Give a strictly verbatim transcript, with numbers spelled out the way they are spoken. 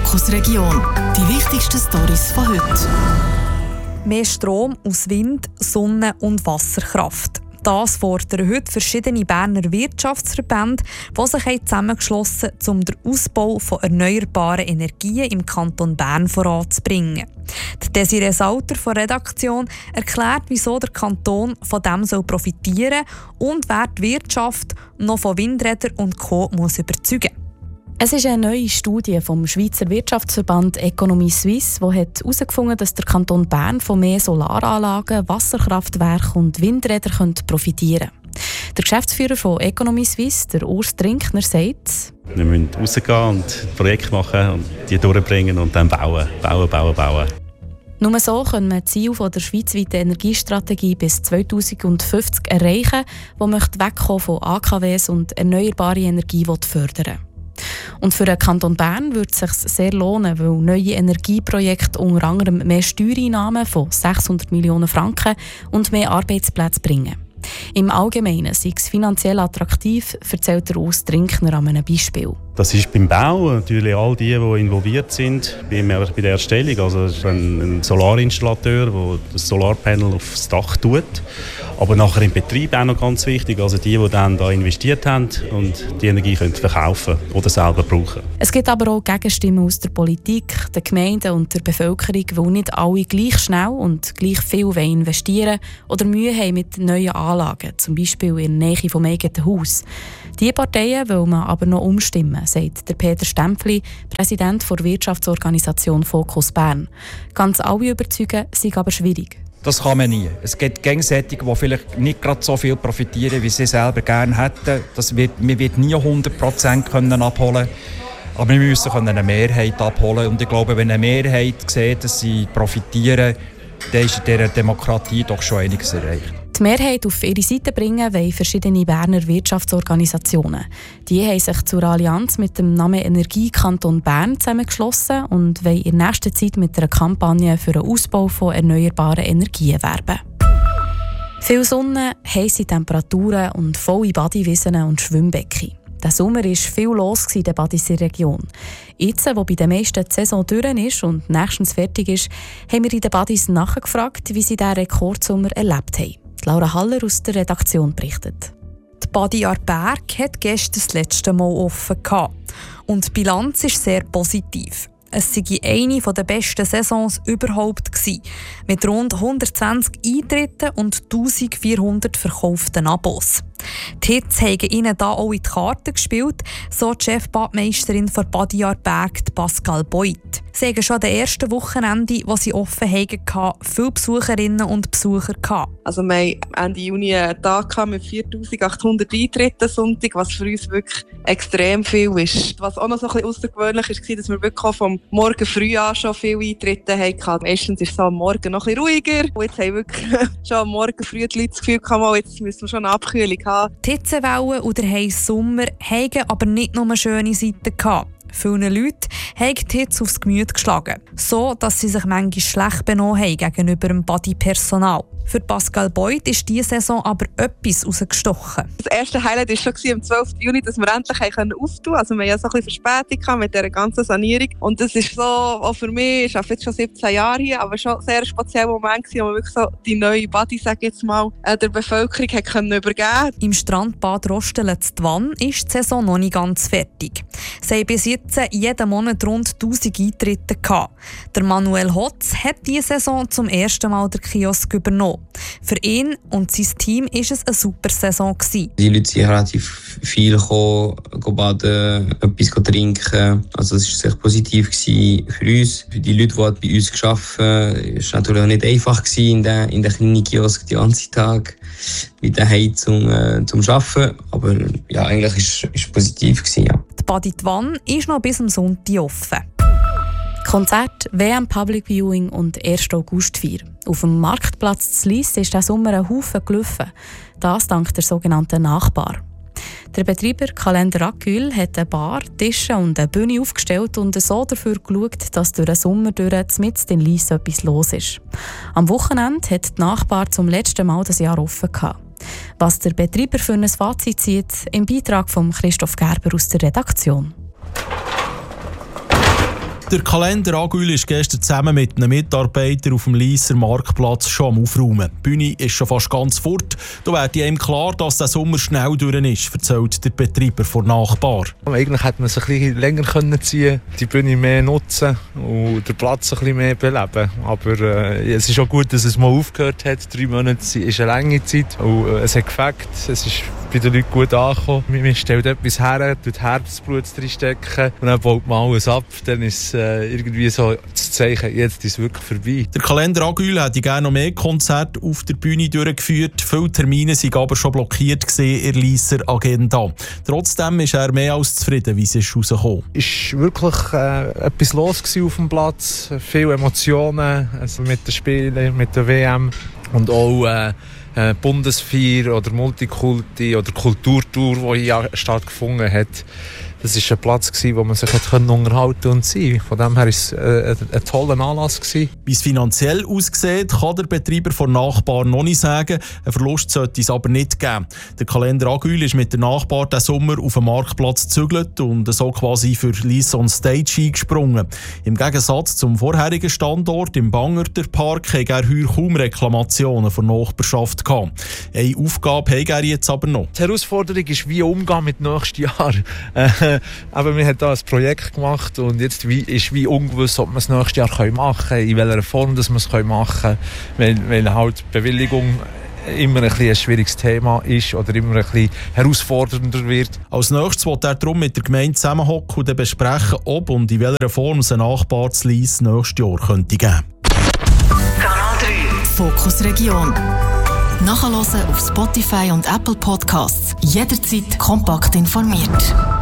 Fokus Region. Die wichtigsten Storys von heute. Mehr Strom aus Wind, Sonne und Wasserkraft. Das fordern heute verschiedene Berner Wirtschaftsverbände, die sich zusammengeschlossen haben, um den Ausbau von erneuerbaren Energien im Kanton Bern voranzubringen. Desiree Sauter von der Redaktion erklärt, wieso der Kanton von dem soll profitieren und wer die Wirtschaft noch von Windrädern und Co. muss überzeugen. Es ist eine neue Studie vom Schweizer Wirtschaftsverband Economy Suisse, die herausgefunden hat, dass der Kanton Bern von mehr Solaranlagen, Wasserkraftwerken und Windrädern profitieren könnte. Der Geschäftsführer von Economy Suisse, der Urs Trinkner, sagt: Wir müssen rausgehen und Projekte machen und die durchbringen und dann bauen, bauen, bauen, bauen. Nur so können wir die Ziele der schweizweiten Energiestrategie bis zweitausendfünfzig erreichen, die wegkommen von A K Ws und erneuerbare Energie fördern will. Und für den Kanton Bern würde es sich sehr lohnen, weil neue Energieprojekte unter anderem mehr Steuereinnahmen von sechshundert Millionen Franken und mehr Arbeitsplätze bringen. Im Allgemeinen sei es finanziell attraktiv, erzählt der Urs Trinkner an einem Beispiel. Das ist beim Bau natürlich all die, die involviert sind, bei der Erstellung. Also es ist ein Solarinstallateur, der das Solarpanel aufs Dach tut. Aber nachher im Betrieb auch noch ganz wichtig, also die, die dann da investiert haben und die Energie können verkaufen oder selber brauchen. Es gibt aber auch Gegenstimmen aus der Politik, den Gemeinden und der Bevölkerung, weil nicht alle gleich schnell und gleich viel investieren oder Mühe haben mit neuen Anlagen, zum Beispiel in der Nähe vom eigenen Haus. Diese Parteien will man aber noch umstimmen, sagt der Peter Stempfli, Präsident der Wirtschaftsorganisation Fokus Bern. Ganz alle überzeugen, sei aber schwierig. Das kann man nie. Es gibt Gegenseitige, die vielleicht nicht gerade so viel profitieren, wie sie selber gerne hätten. Das wird, man wird nie hundert Prozent abholen können. Aber wir müssen eine Mehrheit abholen. Und ich glaube, wenn eine Mehrheit sieht, dass sie profitieren, dann ist in dieser Demokratie doch schon einiges erreicht. Die Mehrheit auf ihre Seite bringen wollen verschiedene Berner Wirtschaftsorganisationen. Die haben sich zur Allianz mit dem Namen Energie Kanton Bern zusammengeschlossen und wollen in nächster Zeit mit einer Kampagne für den Ausbau von erneuerbaren Energien werben. Viel Sonne, heisse Temperaturen und volle Badewiesen und Schwimmbecken. Der Sommer war viel los in der Badisser Region. Jetzt, wo bei den meisten die Saison durch ist und nächstens fertig ist, haben wir in den Badis nachgefragt, wie sie diesen Rekordsommer erlebt haben. Laura Haller aus der Redaktion berichtet. Die Badi Aarberg hat gestern das letzte Mal offen gehabt. Und die Bilanz ist sehr positiv. Es war eine der besten Saisons überhaupt gewesen, mit rund hundertzwanzig Eintritten und eintausendvierhundert verkauften Abos. Die Hits haben ihnen da auch in die Karten gespielt, so die Chefbadmeisterin von Badi Aarberg, Pascal Beuth. Sie hatten schon am ersten Wochenende, wo sie offen hatten, viele Besucherinnen und Besucher gehabt. Also wir hatten Ende Juni einen Tag mit viertausendachthundert Eintritten Sonntag, was für uns wirklich extrem viel ist. Was auch noch so ein bisschen außergewöhnlich war, dass wir wirklich vom Morgen früh an schon viele Eintritte hatten. Meistens ist es am Morgen noch ein bisschen ruhiger. Und jetzt haben wirklich schon am Morgen früh die Leute das Gefühl gehabt, jetzt müssen wir schon eine Abkühlung haben. Die Hitzewelle und der heisse Sommer hatten aber nicht nur schöne Seiten gehabt. Vielen Leuten haben die Hitze aufs Gemüt geschlagen, so dass sie sich manchmal schlecht benommen haben gegenüber dem Badi-Personal. Für Pascal Beuth ist diese Saison aber etwas rausgestochen. Das erste Highlight war schon am zwölften Juni, dass wir endlich auftun konnten. Also wir hatten ja so ein bisschen Verspätung mit dieser ganzen Sanierung. Und das ist so, auch für mich, ich arbeite jetzt schon siebzehn Jahre hier, aber schon ein sehr spezieller Moment gewesen, wo wir wirklich so die neue Badi, sage ich jetzt mal, der Bevölkerung hat können übergeben. Im Strandbad Rostelen-Twann ist die Saison noch nicht ganz fertig. Sie haben bis jetzt jeden Monat rund tausend Eintritte gehabt. Der Manuel Hotz hat diese Saison zum ersten Mal den Kiosk übernommen. Für ihn und sein Team war es eine super Saison gewesen. Die Leute sind relativ viel gekommen, baden, etwas trinken. Also es war sehr positiv für uns. Für die Leute, die bei uns gearbeitet haben, war es natürlich auch nicht einfach in den, in den kleinen Kiosk den ganzen Tag mit der Heiz zum, äh, zum Arbeiten. Aber ja, eigentlich war es positiv gewesen, ja. Die Badi Twann ist noch bis am Sonntag offen. Konzert, W M Public Viewing und erste Augustfeier. Auf dem Marktplatz zu Lyss ist diesen Sommer ein Haufen gelaufen. Das dank der sogenannten Nachbar. Der Betreiber Kalender Acül hat eine Bar, Tische und eine Bühne aufgestellt und so dafür geschaut, dass durch den Sommer durch mitten in Lyss etwas los ist. Am Wochenende hat die Nachbar zum letzten Mal das Jahr offen gehabt. Was der Betreiber für ein Fazit zieht, im Beitrag von Christoph Gerber aus der Redaktion. Der Kalender Agül ist gestern zusammen mit einem Mitarbeiter auf dem Lysser Marktplatz schon am Aufräumen. Die Bühne ist schon fast ganz fort. Da wird einem klar, dass der Sommer schnell durch ist, erzählt der Betreiber von Nachbar. Eigentlich hätte man es ein bisschen länger können ziehen, die Bühne mehr nutzen und den Platz ein bisschen mehr beleben. Aber äh, es ist auch gut, dass es mal aufgehört hat. Drei Monate ist eine lange Zeit und äh, es hat gefällt. Es ist bei den Leuten gut angekommen. Man stellt etwas her, tut Herzblut reinstecken und dann baut man alles ab. Dann ist äh, irgendwie so das Zeichen, jetzt ist es wirklich vorbei. Der Kalender Agül hätte gerne noch mehr Konzerte auf der Bühne durchgeführt. Viele Termine waren aber schon blockiert in der Lysser Agenda. Trotzdem ist er mehr als zufrieden, wie es ist rausgekommen. Es war wirklich äh, etwas los auf dem Platz. Viele Emotionen also mit den Spielen, mit der W M und auch äh, äh, Bundesfeier oder Multikulti oder Kulturtour, die hier stattgefunden hat. Das war ein Platz, wo man sich unterhalten und sein. Von dem her war es äh, ein toller Anlass. Wie es finanziell aussieht, kann der Betreiber von Nachbar noch nicht sagen. Ein Verlust sollte es aber nicht geben. Der Kalender Agül ist mit dem Nachbar diesen Sommer auf den Marktplatz gezügelt und so quasi für Lysser on Stage eingesprungen. Im Gegensatz zum vorherigen Standort im Bangerter Park hatte er heuer kaum Reklamationen von der Nachbarschaft gehabt. Eine Aufgabe hat er jetzt aber noch. Die Herausforderung ist, wie umgehen mit nächstes Jahr. Aber wir haben da ein Projekt gemacht und jetzt ist wie ungewiss, ob wir es nächstes Jahr machen können, in welcher Form dass wir es machen können, weil, weil halt Bewilligung immer ein, ein schwieriges Thema ist oder immer ein bisschen herausfordernder wird. Als nächstes will er darum mit der Gemeinde zusammenhocken und besprechen, ob und in welcher Form es ein Nachbar zu Lys nächstes Jahr könnte geben. Kanal drei Fokus Region. Nachhören auf Spotify und Apple Podcasts. Jederzeit kompakt informiert.